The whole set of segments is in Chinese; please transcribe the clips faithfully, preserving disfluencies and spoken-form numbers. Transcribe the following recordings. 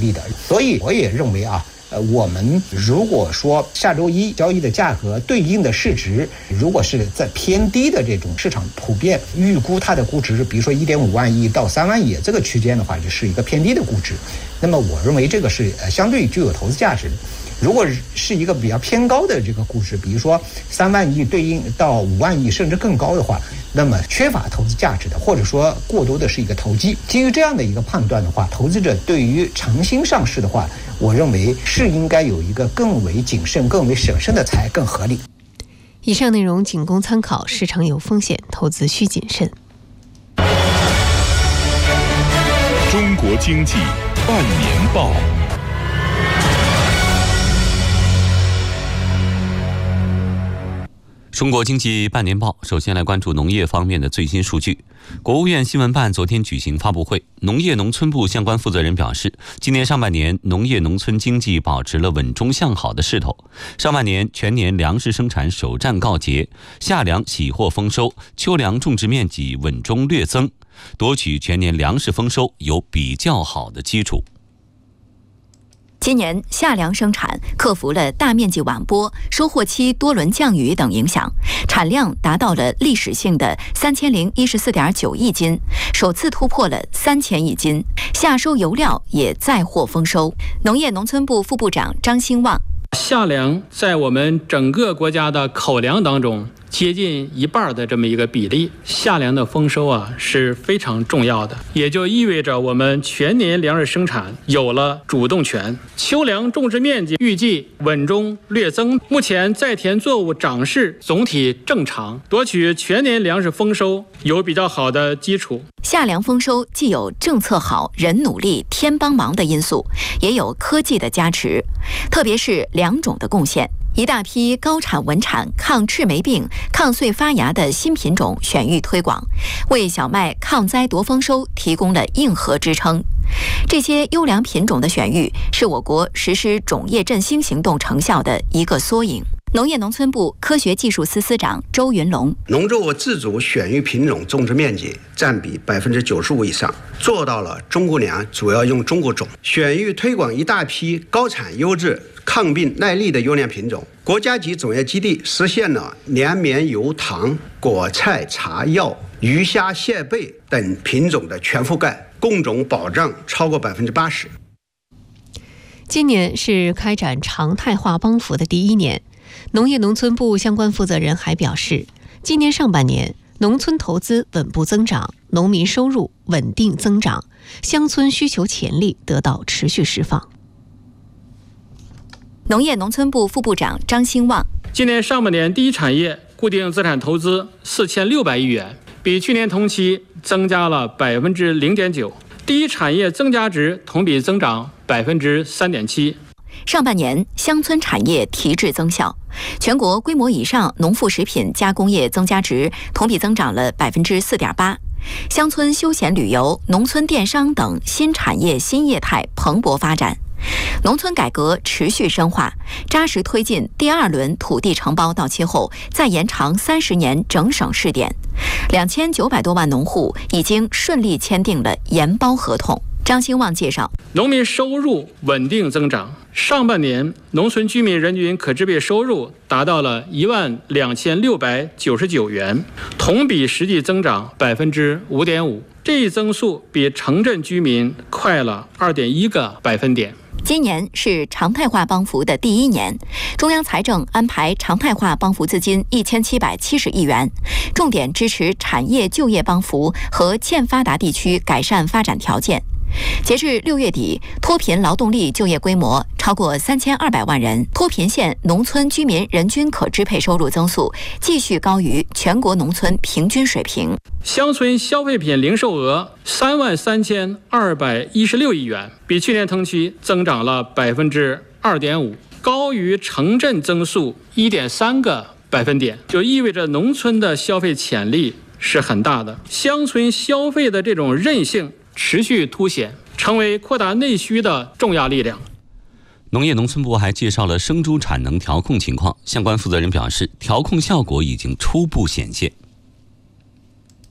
力的。所以我也认为啊，呃，我们如果说下周一交易的价格对应的市值，如果是在偏低的这种市场普遍预估它的估值，比如说一点五万亿到三万亿这个区间的话，就是一个偏低的估值。那么我认为这个是呃相对具有投资价值的。如果是一个比较偏高的这个估值，比如说三万亿对应到五万亿甚至更高的话，那么缺乏投资价值的，或者说过多的是一个投机。基于这样的一个判断的话，投资者对于长新上市的话，我认为是应该有一个更为谨慎、更为审慎的才更合理。 以上内容仅供参考，市场有风险，投资需谨慎。 中国经济半年报。 中国经济半年报，首先来关注农业方面的最新数据。国务院新闻办昨天举行发布会，农业农村部相关负责人表示，今年上半年农业农村经济保持了稳中向好的势头。上半年全年粮食生产首战告捷，夏粮喜获丰收，秋粮种植面积稳中略增，夺取全年粮食丰收有比较好的基础。 今年夏粮生产克服了大面积晚播、收获期多轮降雨等影响，产量达到了历史性的三千零一十四点九亿斤，首次突破了三千亿斤。夏收油料也再获丰收。农业农村部副部长张兴旺： 夏粮在我们整个国家的口粮当中接近一半的这么一个比例，夏粮的丰收啊是非常重要的，也就意味着我们全年粮食生产有了主动权。秋粮种植面积预计稳中略增，目前在田作物长势总体正常，夺取全年粮食丰收有比较好的基础。 夏粮丰收既有政策好、人努力、天帮忙的因素，也有科技的加持，特别是两种的贡献。一大批高产稳产、抗赤霉病、抗穗发芽的新品种选育推广，为小麦抗灾夺丰收提供了硬核支撑。这些优良品种的选育是我国实施种业振兴行动成效的一个缩影。农业农村部科学技术司司长周云龙： 农作物自主选育品种种植面积占比百分之九十五以上，做到了中国粮主要用中国种，选育推广一大批高产优质、抗病耐力的优良品种。国家级种业基地实现了粮棉油糖、果菜茶药、鱼虾蟹贝等品种的全覆盖，共种保障超过百分之八十。 今年是开展常态化帮扶的第一年。农业农村部相关负责人还表示，今年上半年农村投资稳步增长，农民收入稳定增长，乡村需求潜力得到持续释放。 农业农村部副部长张兴旺： 今年上半年第一产业固定资产投资四千六百亿元，比去年同期增加了百分之零点九，第一产业增加值同比增长百分之三点七。 上半年乡村产业提质增效，全国规模以上农副食品加工业增加值同比增长了百分之四点八，乡村休闲旅游、农村电商等新产业新业态蓬勃发展。农村改革持续深化，扎实推进第二轮土地承包到期后再延长三十年整省试点，两千九百多万农户已经顺利签订了延包合同。张兴旺介绍， 农民收入稳定增长，上半年农村居民人均可支配收入达到了一万两千六百九十九元，同比实际增长百分之五点五，这一增速比城镇居民快了二点一个百分点。 今年是常态化帮扶的第一年，中央财政安排常态化帮扶资金一千七百七十亿元，重点支持产业就业帮扶和欠发达地区改善发展条件。截至六月底，脱贫劳动力就业规模超过三千二百万人，脱贫县农村居民人均可支配收入增速继续高于全国农村平均水平。 乡村消费品零售额三万三千二百一十六亿元，比去年同期增长了百分之二点五，高于城镇增速一点三个百分点，就意味着农村的消费潜力是很大的。乡村消费的这种韧性持续凸显，成为扩大内需的重要力量。 农业农村部还介绍了生猪产能调控情况，相关负责人表示，调控效果已经初步显现。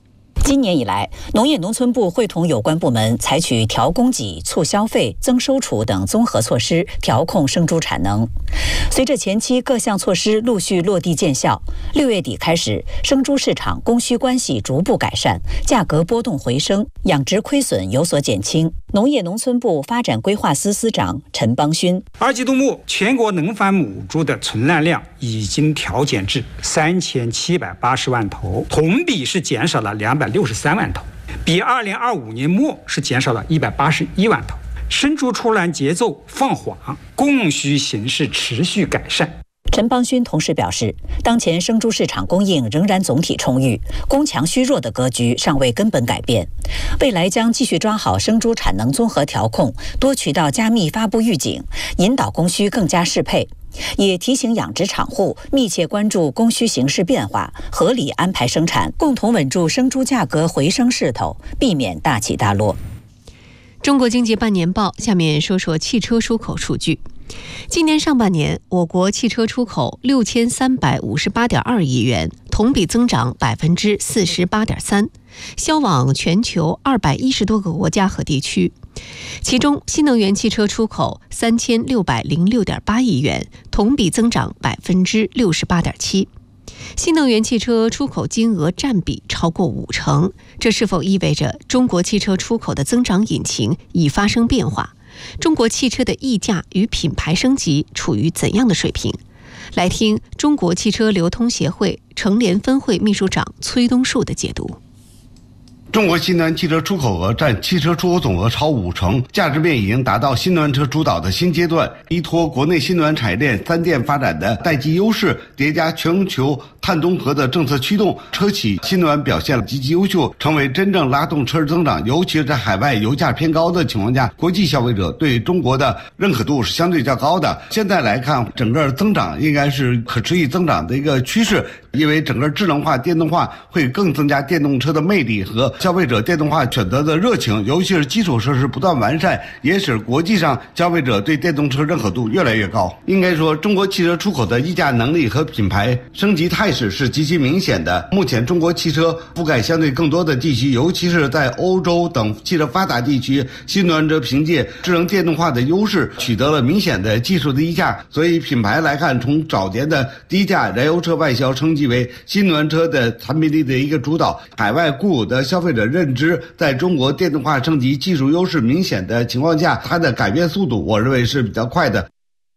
今年以来，农业农村部会同有关部门采取调供给、促消费、增收储等综合措施，调控生猪产能。随着前期各项措施陆续落地见效，六月底开始，生猪市场供需关系逐步改善，价格波动回升，养殖亏损有所减轻。农业农村部发展规划司司长陈邦勋： 二季度末，全国农繁母猪的存栏量已经调减至三千七百八十万头，同比是减少了两百六十三万头，比二零二五年末是减少了一百八十一万头。生猪出栏节奏放缓，供需形势持续改善。 陈邦勋同时表示，当前生猪市场供应仍然总体充裕，供强需弱的格局尚未根本改变。未来将继续抓好生猪产能综合调控，多渠道加密发布预警，引导供需更加适配。也提醒养殖场户密切关注供需形势变化，合理安排生产，共同稳住生猪价格回升势头，避免大起大落。 中国经济半年报，下面说说汽车出口数据。今年上半年，我国汽车出口六千三百五十八点二亿元，同比增长百分之四十八点三，销往全球二百一十多个国家和地区。其中，新能源汽车出口三千六百零六点八亿元，同比增长百分之六十八点七。新能源汽车出口金额占比超过五成，这是否意味着中国汽车出口的增长引擎已发生变化？中国汽车的溢价与品牌升级处于怎样的水平？来听中国汽车流通协会成联分会秘书长崔东树的解读。 中国新能源汽车出口额占汽车出口总额超五成，价值面已经达到新能源车主导的新阶段。依托国内新能源产业链三电发展的代际优势，叠加全球碳中和的政策驱动，车企新能源表现极其优秀，成为真正拉动车市增长。尤其是在海外油价偏高的情况下，国际消费者对中国的认可度是相对较高的。现在来看，整个增长应该是可持续增长的一个趋势，因为整个智能化、电动化会更增加电动车的魅力和消费者电动化选择的热情，尤其是基础设施不断完善，也使国际上消费者对电动车认可度越来越高。应该说，中国汽车出口的溢价能力和品牌升级态势是极其明显的。目前，中国汽车覆盖相对更多的地区，尤其是在欧洲等汽车发达地区，新能源车凭借智能电动化的优势，取得了明显的技术的溢价。所以，品牌来看，从早年的低价燃油车外销升级为新能源车的产品力的一个主导，海外固有的消费者认知在中国电动化升级技术优势明显的情况下，它的改变速度我认为是比较快的。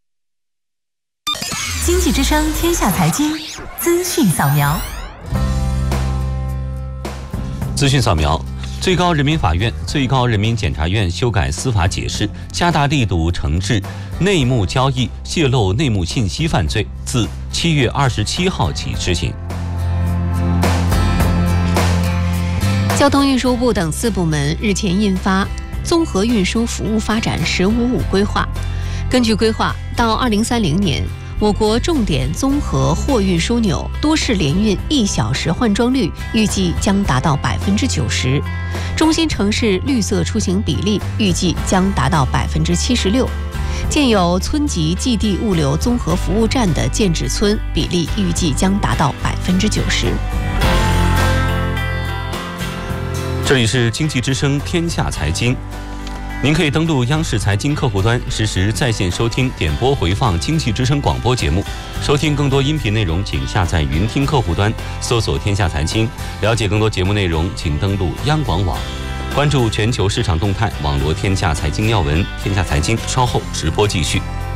经济之声天下财经资讯扫描。 资讯扫描。最高人民法院、最高人民检察院修改司法解释，加大力度惩治内幕交易、泄露内幕信息犯罪，自七月二十七号起执行。 交通运输部等四部门日前印发《综合运输服务发展“十五五”规划》。根据规划，到二零三零年，我国重点综合货运枢纽多式联运一小时换装率预计将达到百分之九十，中心城市绿色出行比例预计将达到百分之七十六。建有村级寄递物流综合服务站的建址村比例预计将达到百分之九十。 这里是经济之声天下财经，您可以登录央视财经客户端，实时在线收听、点播回放经济之声广播节目。收听更多音频内容，请下载云听客户端，搜索天下财经。了解更多节目内容，请登录央广网。关注全球市场动态，网罗天下财经要闻。天下财经稍后直播继续。